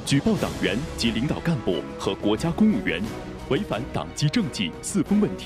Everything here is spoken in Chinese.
举报党员及领导干部和国家公务员违反党纪政纪四风问题。